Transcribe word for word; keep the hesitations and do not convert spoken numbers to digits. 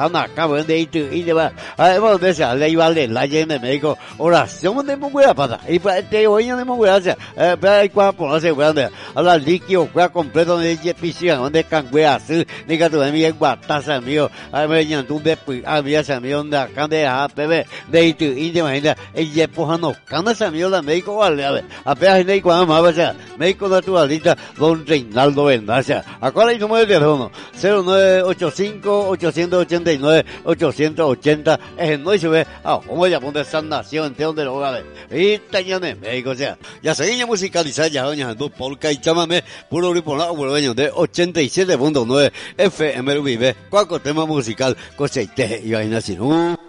Ana, cabrón de itu, y de va, hemos de ser, le iba a leer la llena de médico, oración de monguera pasa, y para te oye de monguera, eh, para el cual por hacer grande, a la líquido, cual completo de piscina, donde canguea, sí, ni que tu amigo guataza mío, a ver, ya tú de pues, a mí ese amigo de acá de a bebé, de itu, y de imagina, ella pujando, cana ese amigo de médico, vale, a ver, apenas de cuando más, o sea, médico naturalista, don Reinaldo Vendacia, acá hay número de teléfono, cero nueve ocho cinco, ocho ocho nueve, ocho ochenta, es el no y se ve, ah, como ya pone esa nación, de donde lo va a ver, y tañane, médico, o sea, ya seguimos musicalizar, ya doña dos polka y chámame, puro grupo, no, bueno, de ochenta y siete punto nueve F M vive, cualquier tema musical, coseite y vaina sin un.